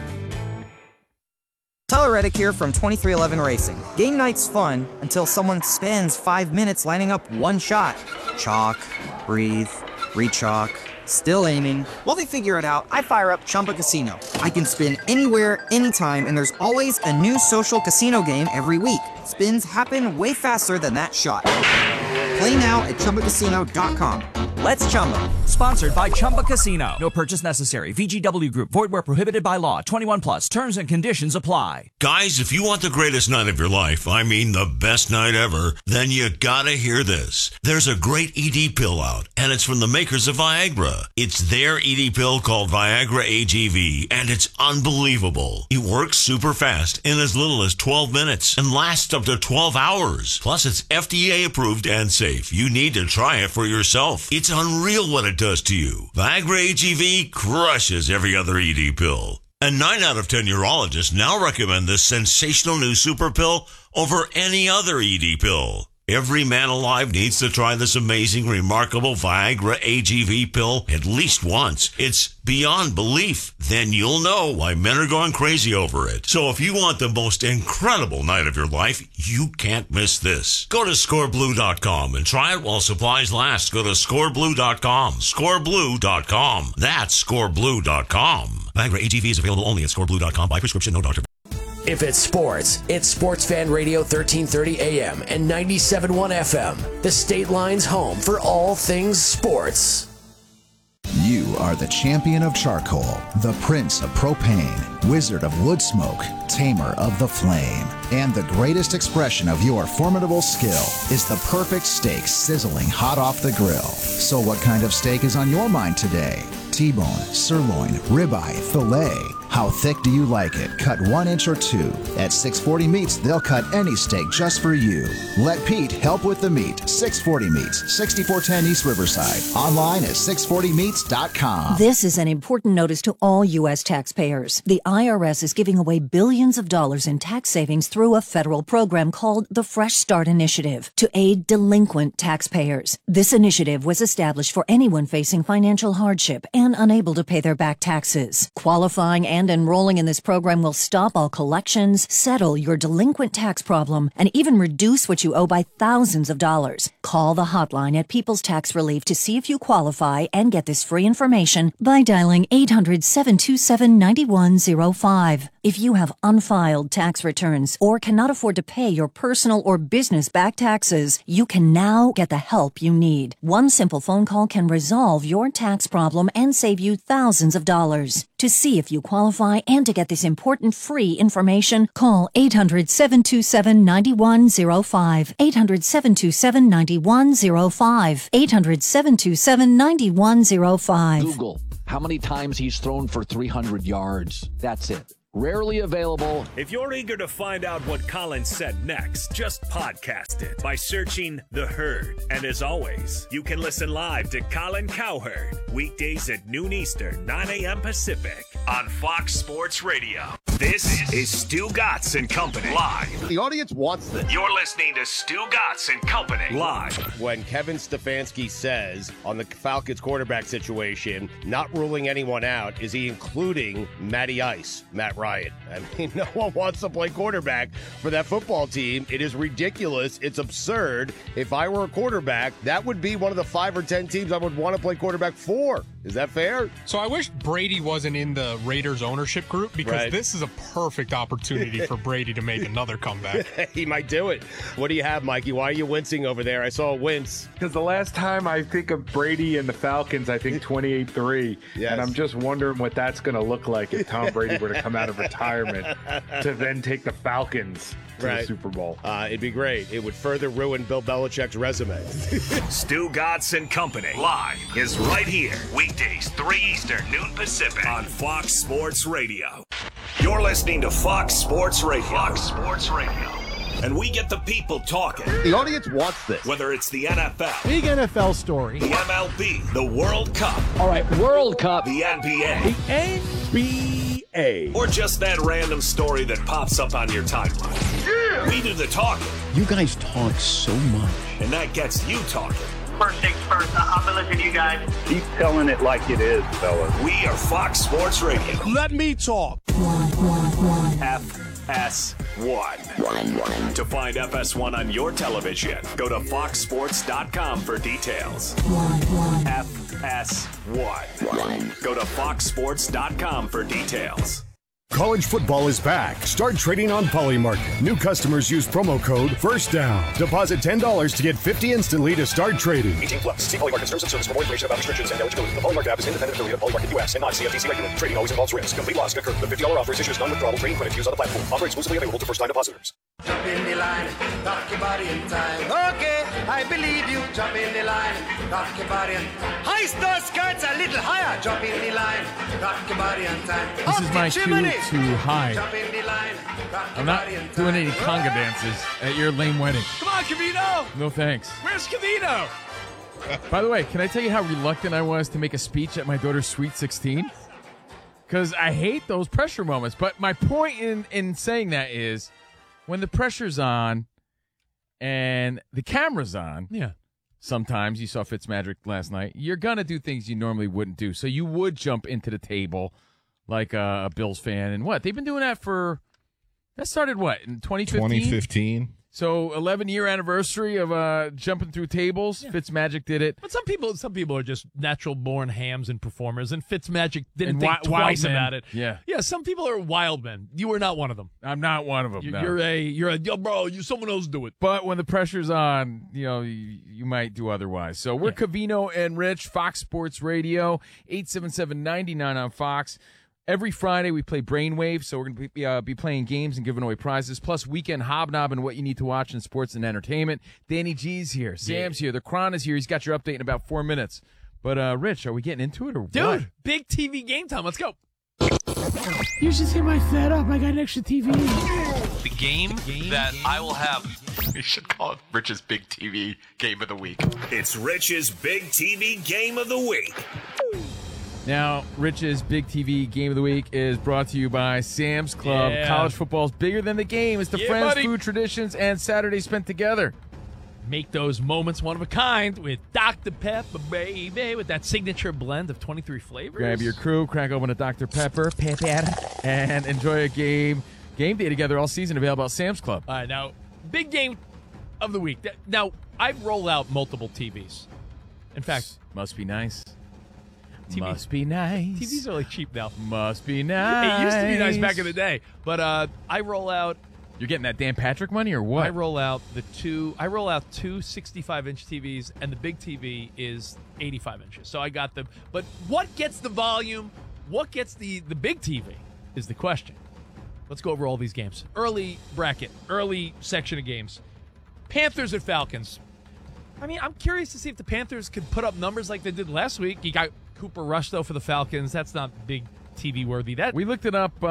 Tyler Reddick here from 2311 Racing. Game night's fun until someone spends 5 minutes lining up one shot. Chalk, breathe, re-chalk, still aiming. While they figure it out, I fire up Chumba Casino. I can spin anywhere, anytime, and there's always a new social casino game every week. Spins happen way faster than that shot. Play now at ChumbaCasino.com. Let's Chumba. Sponsored by Chumba Casino. No purchase necessary. VGW Group. Void where prohibited by law. 21 plus. Terms and conditions apply. Guys, if you want the greatest night of your life, I mean the best night ever, then you gotta hear this. There's a great ED pill out, and it's from the makers of Viagra. It's their ED pill called Viagra AGV, and it's unbelievable. It works super fast in as little as 12 minutes and lasts up to 12 hours. Plus, it's FDA approved and safe. You need to try it for yourself. It's unreal what it does to you. Viagra AGV crushes every other ED pill. And 9 out of 10 urologists now recommend this sensational new super pill over any other ED pill. Every man alive needs to try this amazing, remarkable Viagra AGV pill at least once. It's beyond belief. Then you'll know why men are going crazy over it. So if you want the most incredible night of your life, you can't miss this. Go to scoreblue.com and try it while supplies last. Go to scoreblue.com. Scoreblue.com. That's scoreblue.com. Viagra AGV is available only at scoreblue.com by prescription, no doctor. If it's sports, it's Sports Fan Radio 1330 AM and 97.1 FM. The State Line's home for all things sports. You are the champion of charcoal, the prince of propane, wizard of wood smoke, tamer of the flame. And the greatest expression of your formidable skill is the perfect steak sizzling hot off the grill. So what kind of steak is on your mind today? T-bone, sirloin, ribeye, filet. How thick do you like it? Cut 1 inch or 2. At 640 Meats, they'll cut any steak just for you. Let Pete help with the meat. 640 Meats, 6410 East Riverside. Online at 640meats.com. This is an important notice to all U.S. taxpayers. The IRS is giving away billions of dollars in tax savings through a federal program called the Fresh Start Initiative to aid delinquent taxpayers. This initiative was established for anyone facing financial hardship and unable to pay their back taxes. Qualifying and enrolling in this program will stop all collections, settle your delinquent tax problem, and even reduce what you owe by thousands of dollars. Call the hotline at People's Tax Relief to see if you qualify and get this free information by dialing 800-727-9105. If you have unfiled tax returns or cannot afford to pay your personal or business back taxes, you can now get the help you need. One simple phone call can resolve your tax problem and save you thousands of dollars. To see if you qualify and to get this important free information, call 800-727-9105. 800-727-9105. 800-727-9105. Google how many times he's thrown for 300 yards. That's it. Rarely available. If you're eager to find out what Colin said next, just podcast it by searching The Herd. And as always, you can listen live to Colin Cowherd, weekdays at noon Eastern, 9 a.m. Pacific, on Fox Sports Radio. This is Stu Gatz and Company, live. The audience wants this. You're listening to Stu Gatz and Company, live. When Kevin Stefanski says on the Falcons quarterback situation, not ruling anyone out, is he including Matty Ice, Matt Ryan? I mean, no one wants to play quarterback for that football team. It is ridiculous. It's absurd. If I were a quarterback, that would be one of the 5 or 10 teams I would want to play quarterback for. Is that fair? So I wish Brady wasn't in the Raiders ownership group because this is a perfect opportunity for Brady to make another comeback. He might do it. What do you have, Mikey? Why are you wincing over there? I saw a wince. Because the last time I think of Brady and the Falcons, I think 28-3. Yes. And I'm just wondering what that's going to look like if Tom Brady were to come out of retirement to then take the Falcons to the Super Bowl. It'd be great. It would further ruin Bill Belichick's resume. Stu Gatz and Company, live, is right here. Weekdays, 3 Eastern, noon Pacific, on Fox Sports Radio. You're listening to Fox Sports Radio. Fox Sports Radio. And we get the people talking. The audience wants this. Whether it's the NFL, big NFL story, the MLB, the World Cup. All right, World Cup. The NBA. The NBA. Or just that random story that pops up on your timeline. Yeah! We do the talking. You guys talk so much. And that gets you talking. First things first, I've been listening to you guys. Keep telling it like it is, fellas. We are Fox Sports Radio. Let me talk. FS1. To find FS1 on your television, go to foxsports.com for details. FS1. Go to foxsports.com for details. College football is back. Start trading on Polymarket. New customers use promo code FIRSTDOWN. Deposit $10 to get $50 instantly to start trading. 18+. See Polymarket terms and service for more information about restrictions and eligibility. The Polymarket app is independent affiliate of Polymarket US and not CFTC regulated. Trading always involves risk. Complete loss could occur. The $50 offer is issued as non-withdrawable trading credit used on the platform. Offer exclusively available to first-time depositors. Jump in the line, rock your body in time. Okay, I believe you. Jump in the line, rock your body in time. Heist those skirts a little higher. Jump in the line, rock your body in time. This is my cue to hide. Jump in the line, rock your I'm not body in time. doing any conga dances at your lame wedding. Come on, Cavino! No thanks. Where's Cavino? By the way, can I tell you how reluctant I was to make a speech at my daughter's Sweet 16? Because I hate those pressure moments. But my point in saying that is when the pressure's on and the camera's on, sometimes you saw Fitzmagic last night, you're going to do things you normally wouldn't do. So you would jump into the table like a Bills fan. And what? They've been doing that that started what, in 2015? 2015. So 11-year anniversary of jumping through tables. Yeah. Fitzmagic did it. But some people are just natural-born hams and performers, and Fitzmagic didn't think twice about it. Yeah, some people are wild men. You are not one of them. I'm not one of them. You're yo, bro. Someone else do it. But when the pressure's on, you might do otherwise. So we're Cavino and Rich, Fox Sports Radio, 877-99 on Fox. Every Friday, we play Brainwave, so we're going to be playing games and giving away prizes, plus Weekend Hobnob and what you need to watch in sports and entertainment. Danny G's here. Sam's here. The Cron is here. He's got your update in about 4 minutes. But, Rich, are we getting into it or what? Dude, big TV game time. Let's go. You should see my setup. I got an extra TV. The game that I will have. We should call it Rich's Big TV Game of the Week. It's Rich's Big TV Game of the Week. Now, Rich's Big TV Game of the Week is brought to you by Sam's Club. Yeah. College football is bigger than the game. It's the friends, buddy. food, traditions, and Saturdays spent together. Make those moments one of a kind with Dr. Pepper, baby, with that signature blend of 23 flavors. Grab your crew, crack open a Dr. Pepper, and enjoy a game day together all season. Available at Sam's Club. All right, now, big game of the week. Now, I roll out multiple TVs. In fact, must be nice. TV, Must be nice. TVs are like cheap now. Must be nice. It used to be nice back in the day, but I roll out. You're getting that Dan Patrick money or what? I roll out two 65-inch TVs, and the big TV is 85 inches. So I got them. But what gets the volume? What gets the big TV is the question. Let's go over all these games. Early bracket, early section of games. Panthers at Falcons. I mean, I'm curious to see if the Panthers could put up numbers like they did last week. You got Cooper Rush, though, for the Falcons. That's not big TV worthy. We looked it up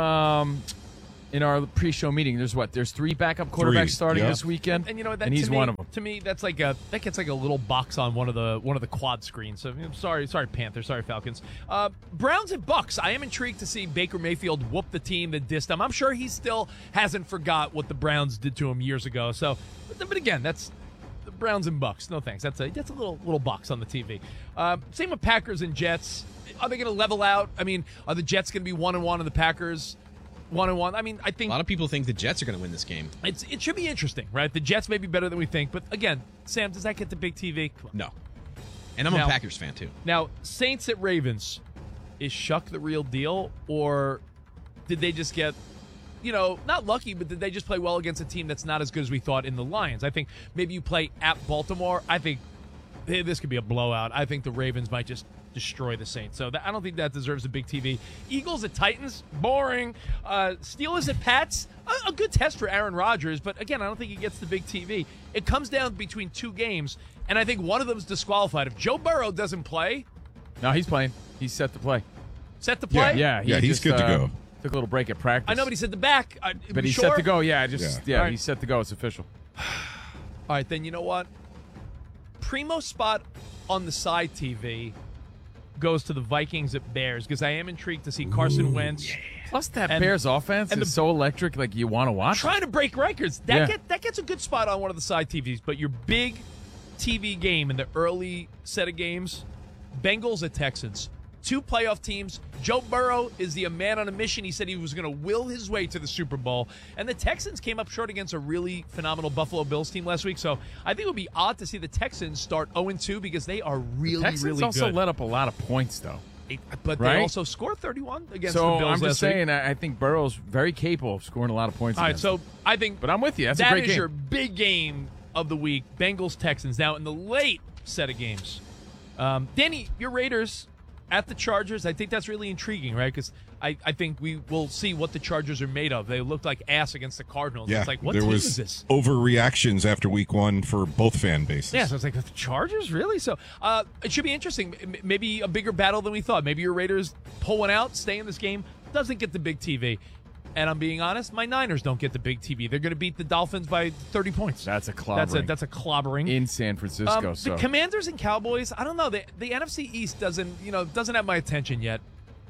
in our pre-show meeting. There's 3 backup quarterbacks starting this weekend, and you know that, and he's to me, one of them. To me, that gets like a little box on one of the quad screens. So sorry Panthers, sorry Falcons. Browns and Bucks. I am intrigued to see Baker Mayfield whoop the team that dissed him. I'm sure he still hasn't forgot what the Browns did to him years ago. So, but again, that's the Browns and Bucks. No thanks. That's a little box on the TV. Same with Packers and Jets. Are they going to level out? I mean, are the Jets going to be 1-1 and the Packers 1-1? I mean, I think a lot of people think the Jets are going to win this game. It should be interesting, right? The Jets may be better than we think, but again, Sam, does that get the big TV? No. And I'm a Packers fan too. Now, Saints at Ravens. Is Shuck the real deal, or did they just get, not lucky, but did they just play well against a team that's not as good as we thought in the Lions? I think maybe you play at Baltimore. I think this could be a blowout. I think the Ravens might just destroy the Saints. So I don't think that deserves a big TV. Eagles at Titans, boring. Steelers at Pats, a good test for Aaron Rodgers, but again, I don't think he gets the big TV. It comes down between 2 games, and I think one of them is disqualified. If Joe Burrow doesn't play... No, he's playing. He's set to play. Set to play? Yeah, he's good to go. Took a little break at practice. I know, but he said the back. But he's set to go. Yeah, right. He's set to go. It's official. All right, then you know what? Primo spot on the side TV goes to the Vikings at Bears because I am intrigued to see Carson Wentz. Yeah. Plus, that Bears offense is so electric, like you want to watch. Trying to break records. That gets a good spot on one of the side TVs. But your big TV game in the early set of games, Bengals at Texans. 2 playoff teams. Joe Burrow is the man on a mission. He said he was going to will his way to the Super Bowl. And the Texans came up short against a really phenomenal Buffalo Bills team last week. So I think it would be odd to see the Texans start 0-2 because they are really, Texans really good. also let up a lot of points, though. But they also scored 31 against the So Bills I'm just last week. saying, I think Burrow's very capable of scoring a lot of points. All right, against so them. I think... But I'm with you. That's a that great is game. your big game of the week, Bengals-Texans. Now, in the late set of games, Danny, your Raiders at the Chargers, I think that's really intriguing, right? Because I think we will see what the Chargers are made of. They looked like ass against the Cardinals. Yeah, It's like, what there team was is this? overreactions after week 1 for both fan bases. Yeah, so it's like, the Chargers? Really? So it should be interesting. Maybe a bigger battle than we thought. Maybe your Raiders pull one out, stay in this game, doesn't get the big TV. And I'm being honest, my Niners don't get the big TV. They're going to beat the Dolphins by 30 points. That's a clobbering. That's a clobbering. In San Francisco. The Commanders and Cowboys, I don't know. The NFC East doesn't have my attention yet.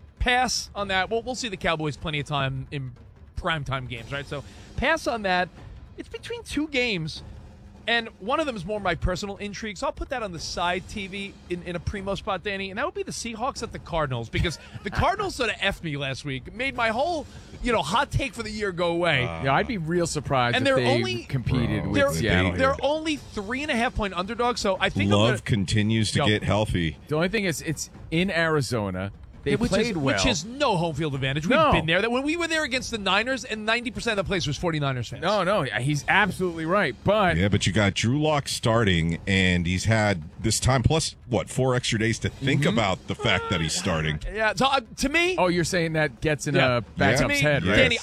Pass on that. We'll see the Cowboys plenty of time in primetime games, right? So pass on that. It's between 2 games. And one of them is more my personal intrigue, so I'll put that on the side TV in a primo spot, Danny, and that would be the Seahawks at the Cardinals, because the Cardinals sort of effed me last week, made my whole, hot take for the year go away. Yeah, I'd be real surprised if they competed with Seattle. They're only 3.5-point underdogs, so I think Love continues to get healthy. The only thing is, it's in Arizona. They played well. Which is no home field advantage. We've been there. That when we were there against the Niners, and 90% of the place was 49ers fans. No, he's absolutely right. But you got Drew Lock starting, and he's had this time plus 4 extra days to think about the fact that he's starting. Yeah. So to me, you're saying that gets in a backup's head, right? Danny,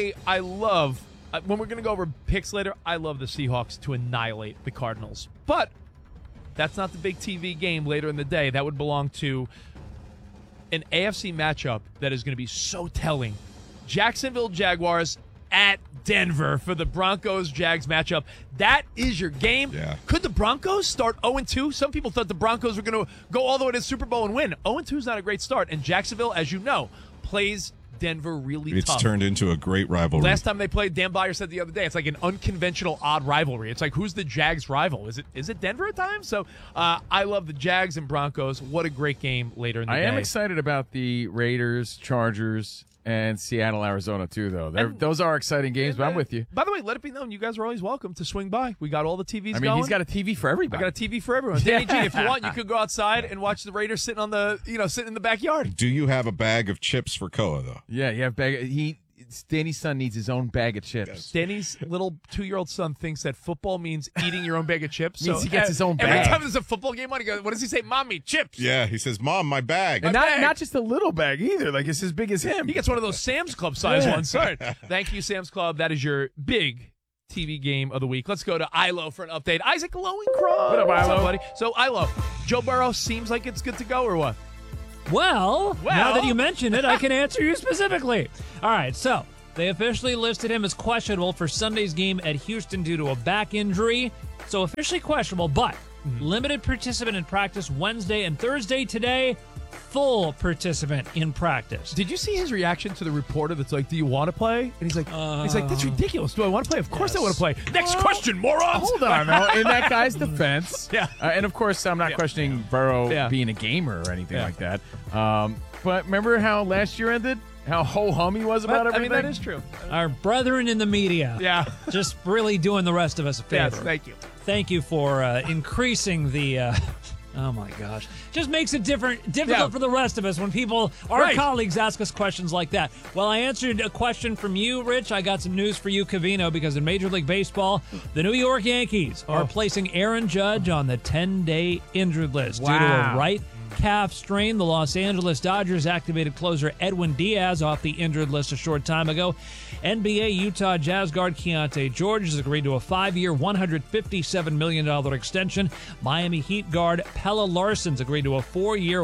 I love when we're going to go over picks later. I love the Seahawks to annihilate the Cardinals, but that's not the big TV game later in the day. That would belong to an AFC matchup that is going to be so telling. Jacksonville Jaguars at Denver for the Broncos-Jags matchup. That is your game. Yeah. Could the Broncos start 0-2? Some people thought the Broncos were going to go all the way to the Super Bowl and win. 0-2 is not a great start. And Jacksonville, as you know, plays Denver really tough. It's turned into a great rivalry. Last time they played, Dan Byer said the other day, it's like an unconventional, odd rivalry. It's like, who's the Jags' rival? Is it Denver at times? So I love the Jags and Broncos. What a great game later in the day. I am excited about the Raiders, Chargers, and Seattle, Arizona, too, though. Those are exciting games, but I'm with you. By the way, let it be known, you guys are always welcome to swing by. We got all the TVs going. He's got a TV for everybody. I got a TV for everyone. Danny G, if you want, you could go outside and watch the Raiders sitting in the backyard. Do you have a bag of chips for Koa, though? Yeah, you have Danny's son needs his own bag of chips. Danny's little 2-year-old son thinks that football means eating your own bag of chips. Means he gets his own bag. Every time there's a football game on, he goes, what does he say? Mommy, chips. Yeah, he says, Mom, my bag. And not just a little bag either. Like, it's as big as him. He gets one of those Sam's Club size ones. Sorry. Thank you, Sam's Club. That is your big TV game of the week. Let's go to Ilo for an update. Isaac Lowenkron. What up, Ilo? What's up, buddy? So, Ilo, Joe Burrow seems like it's good to go or what? Well, now that you mention it, I can answer you specifically. All right, so they officially listed him as questionable for Sunday's game at Houston due to a back injury. So officially questionable, but limited participant in practice Wednesday and Thursday. Today, full participant in practice. Did you see his reaction to the reporter that's like, do you want to play? And he's like, that's ridiculous. Do I want to play? Of course I want to play. Next question, morons. Hold on, now. In that guy's defense. Yeah. And, of course, I'm not questioning Burrow being a gamer or anything like that. But remember how last year ended? How ho-hum he was about everything? I mean, that is true. Our brethren in the media. Just really doing the rest of us a favor. Yes, thank you. Thank you for increasing the... oh, my gosh. Just makes it difficult for the rest of us when our colleagues ask us questions like that. Well, I answered a question from you, Rich. I got some news for you, Covino, because in Major League Baseball, the New York Yankees are placing Aaron Judge on the 10-day injured list due to a right calf strain. The Los Angeles Dodgers activated closer Edwin Diaz off the injured list a short time ago. NBA Utah Jazz guard Keontae George has agreed to a 5-year, $157 million extension. Miami Heat guard Pella Larson's agreed to a 4-year,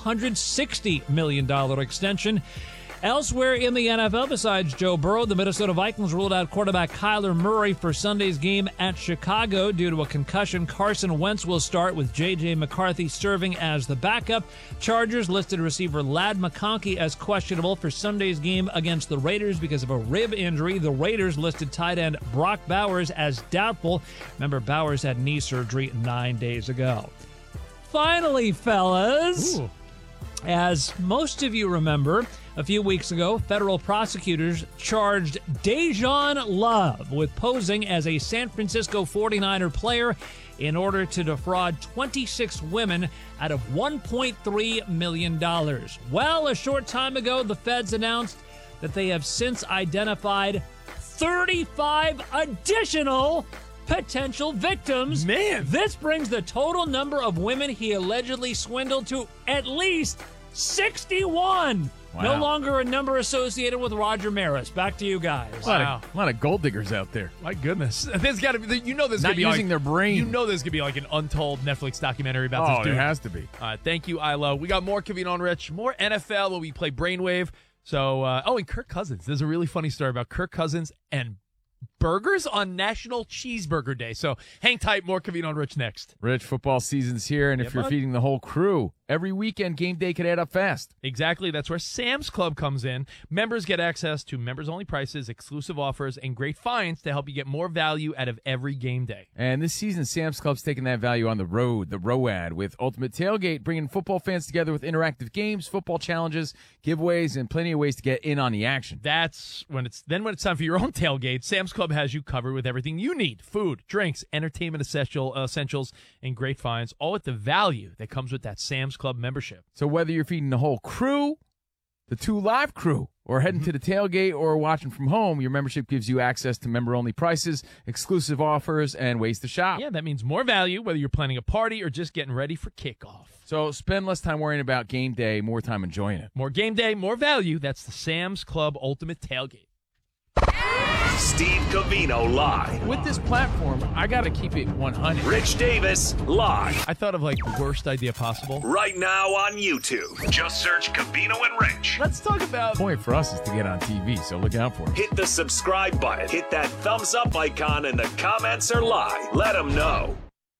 $160 million extension. Elsewhere in the NFL, besides Joe Burrow, the Minnesota Vikings ruled out quarterback Kyler Murray for Sunday's game at Chicago due to a concussion. Carson Wentz will start with J.J. McCarthy serving as the backup. Chargers listed receiver Ladd McConkey as questionable for Sunday's game against the Raiders because of a rib injury. The Raiders listed tight end Brock Bowers as doubtful. Remember, Bowers had knee surgery 9 days ago. Finally, fellas, as most of you remember, a few weeks ago, federal prosecutors charged Dejan Love with posing as a San Francisco 49er player in order to defraud 26 women out of $1.3 million. Well, a short time ago, the feds announced that they have since identified 35 additional potential victims. Man, this brings the total number of women he allegedly swindled to at least 61. Wow. No longer a number associated with Roger Maris. Back to you guys. A lot of gold diggers out there. My goodness. There's got to be, there's not going to be using their brain. You know there's going to be like an untold Netflix documentary about this dude. There has to be. Thank you, Ilo. We got more Covino and Rich, more NFL where we play Brainwave. So, and Kirk Cousins. There's a really funny story about Kirk Cousins and burgers on National Cheeseburger Day. So hang tight, more Covino and Rich next. Rich, football season's here, and if you're feeding the whole crew, every weekend game day could add up fast. Exactly. That's where Sam's Club comes in. Members get access to members-only prices, exclusive offers, and great finds to help you get more value out of every game day. And this season, Sam's Club's taking that value on the road, the ROAD, with Ultimate Tailgate, bringing football fans together with interactive games, football challenges, giveaways, and plenty of ways to get in on the action. That's when it's time for your own tailgate. Sam's Club has you covered with everything you need: food, drinks, entertainment essentials, and great finds, all at the value that comes with that Sam's Club membership. So whether you're feeding the whole crew, the 2 live crew, or heading to the tailgate or watching from home, your membership gives you access to member-only prices, exclusive offers, and ways to shop. Yeah, that means more value, whether you're planning a party or just getting ready for kickoff. So spend less time worrying about game day, more time enjoying it. More game day, more value. That's the Sam's Club Ultimate Tailgate. Steve Covino live. With this platform, I got to keep it 100. Rich Davis live. I thought of like the worst idea possible. Right now on YouTube. Just search Covino and Rich. Let's talk about. The point for us is to get on TV, so look out for it. Hit the subscribe button. Hit that thumbs up icon, and the comments are live. Let them know.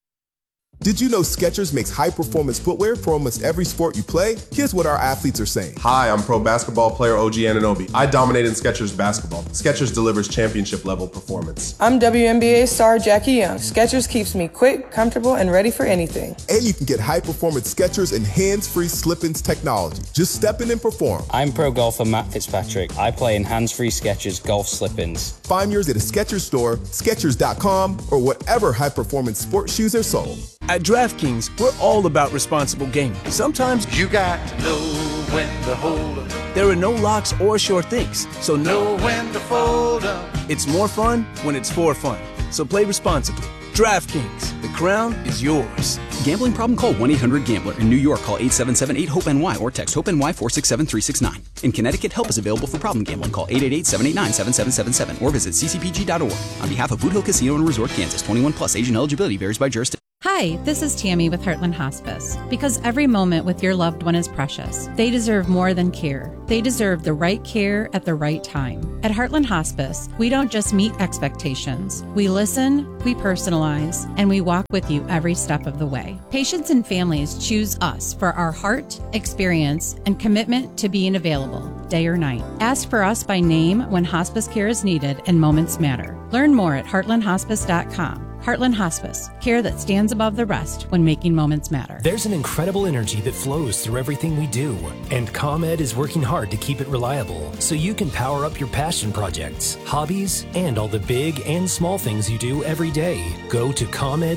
Did you know Skechers makes high-performance footwear for almost every sport you play? Here's what our athletes are saying. Hi, I'm pro basketball player OG Anunoby. I dominate in Skechers basketball. Skechers delivers championship-level performance. I'm WNBA star Jackie Young. Skechers keeps me quick, comfortable, and ready for anything. And you can get high-performance Skechers and hands-free slip-ins technology. Just step in and perform. I'm pro golfer Matt Fitzpatrick. I play in hands-free Skechers golf slip-ins. Find yours at a Skechers store, Skechers.com, or whatever high-performance sports shoes are sold. At DraftKings, we're all about responsible gaming. Sometimes you got to know when to hold up. There are no locks or sure things, so know when to fold up. It's more fun when it's for fun. So play responsibly. DraftKings, the crown is yours. Gambling problem? Call 1-800-GAMBLER. In New York, call 877-8-HOPE-NY or text HOPE-NY 467-369. In Connecticut, help is available for problem gambling. Call 888-789-7777 or visit ccpg.org. On behalf of Boot Hill Casino and Resort, Kansas, 21 plus, age and eligibility varies by jurisdiction. Hi, this is Tammy with Heartland Hospice. Because every moment with your loved one is precious. They deserve more than care. They deserve the right care at the right time. At Heartland Hospice, we don't just meet expectations. We listen, we personalize, and we walk with you every step of the way. Patients and families choose us for our heart, experience, and commitment to being available, day or night. Ask for us by name when hospice care is needed and moments matter. Learn more at heartlandhospice.com. Heartland Hospice, care that stands above the rest when making moments matter. There's an incredible energy that flows through everything we do, and ComEd is working hard to keep it reliable so you can power up your passion projects, hobbies, and all the big and small things you do every day. Go to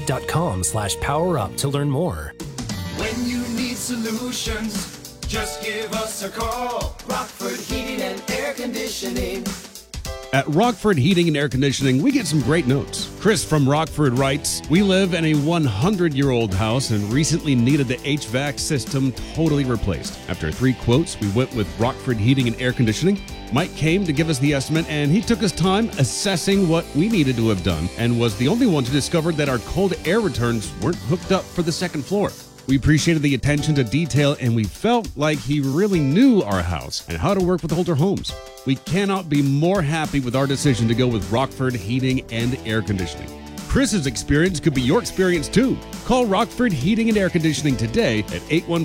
ComEd.com/powerup to learn more. When you need solutions, just give us a call. Rockford Heating and Air Conditioning. At Rockford Heating and Air Conditioning, we get some great notes. Chris from Rockford writes, "We live in a 100-year-old house and recently needed the HVAC system totally replaced. After 3 quotes, we went with Rockford Heating and Air Conditioning. Mike came to give us the estimate, and he took his time assessing what we needed to have done and was the only one to discover that our cold air returns weren't hooked up for the second floor. We appreciated the attention to detail, and we felt like he really knew our house and how to work with older homes. We cannot be more happy with our decision to go with Rockford Heating and Air Conditioning. Chris's experience could be your experience too. Call Rockford Heating and Air Conditioning today at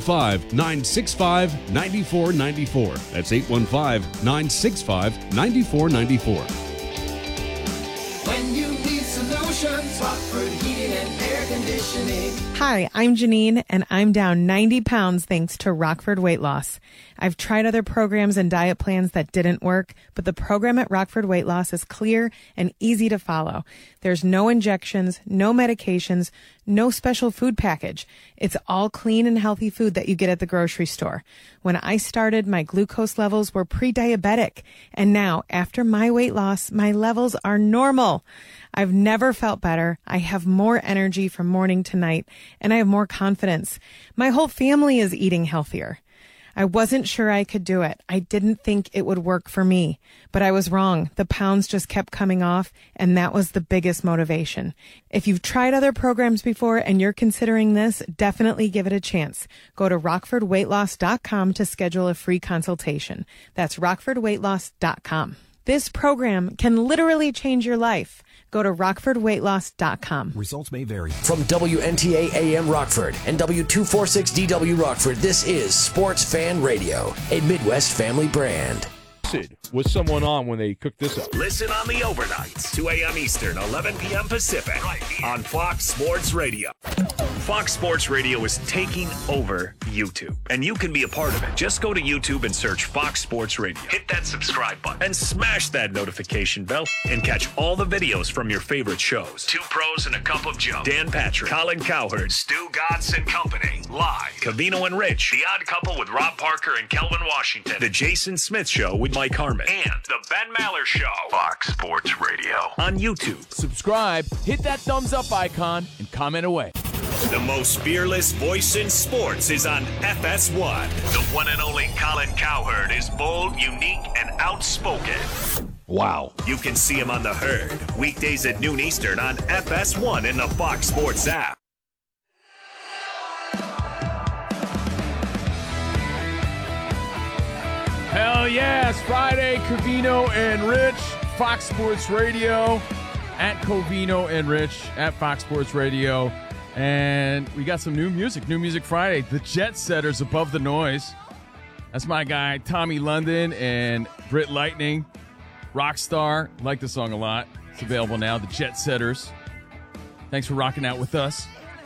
815-965-9494. That's 815-965-9494. When you need solutions, Rockford Heating and Air Conditioning. Hi, I'm Janine, and I'm down 90 pounds thanks to Rockford Weight Loss. I've tried other programs and diet plans that didn't work, but the program at Rockford Weight Loss is clear and easy to follow. There's no injections, no medications, no special food package. It's all clean and healthy food that you get at the grocery store. When I started, my glucose levels were pre-diabetic, and now, after my weight loss, my levels are normal. I've never felt better. I have more energy from morning to night, and I have more confidence. My whole family is eating healthier. I wasn't sure I could do it. I didn't think it would work for me, but I was wrong. The pounds just kept coming off, and that was the biggest motivation. If you've tried other programs before and you're considering this, definitely give it a chance. Go to rockfordweightloss.com to schedule a free consultation. That's rockfordweightloss.com. This program can literally change your life. Go to rockfordweightloss.com. Results may vary. From WNTA AM Rockford and W246DW Rockford, this is Sports Fan Radio, a Midwest family brand. Was someone on when they cooked this up? Listen on the overnights, 2 a.m. Eastern, 11 p.m. Pacific, on Fox Sports Radio. Fox Sports Radio is taking over YouTube, and you can be a part of it. Just go to YouTube and search Fox Sports Radio. Hit that subscribe button and smash that notification bell and catch all the videos from your favorite shows. Two Pros and a Cup of Joe, Dan Patrick, Colin Cowherd, Stu Gatz and Company, live, Covino and Rich, The Odd Couple with Rob Parker and Kelvin Washington, The Jason Smith Show with Mike Harmon, and The Ben Maller Show. Fox Sports Radio on YouTube. Subscribe, hit that thumbs up icon, and comment away. The most fearless voice in sports is on FS1. The one and only Colin Cowherd is bold, unique, and outspoken. Wow. You can see him on The Herd, weekdays at noon Eastern on FS1 in the Fox Sports app. Hell yes, Friday, Covino and Rich, Fox Sports Radio, at Covino and Rich, at Fox Sports Radio. And we got some new music Friday. The Jet Setters, Above the Noise. That's my guy, Tommy London and Britt Lightning. Rockstar. Like the song a lot. It's available now, The Jet Setters. Thanks for rocking out with us.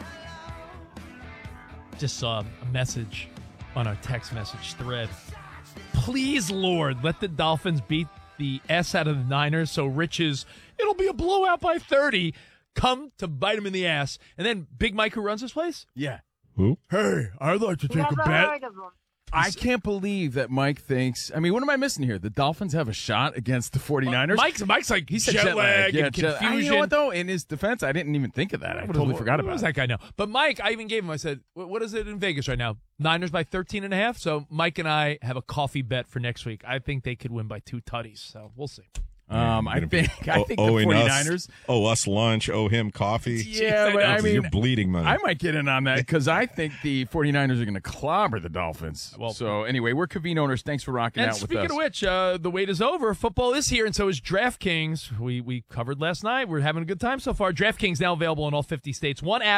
Just saw a message on our text message thread. Please, Lord, let the Dolphins beat the S out of the Niners so Rich's it'll be a blowout by 30 come to bite him in the ass. And then Big Mike, who runs this place? Yeah. Who? Hey, I'd like to take a bet. I can't believe that Mike thinks. I mean, what am I missing here? The Dolphins have a shot against the 49ers? Mike's like, he said jet lag and confusion. You know what, though? In his defense, I didn't even think of that. I totally forgot about it. What was that guy now? But Mike, I even gave him, I said, what is it in Vegas right now? Niners by 13.5. So Mike and I have a coffee bet for next week. I think they could win by 2 tutties. So we'll see. I think the 49ers us lunch, owe him coffee. Yeah, but I mean, you're bleeding money. I might get in on that because I think the 49ers are going to clobber the Dolphins. Well, so anyway, we're Covino owners. Thanks for rocking out with us. And speaking of which, the wait is over. Football is here, and so is DraftKings. We covered last night. We're having a good time so far. DraftKings now available in all 50 states. One app.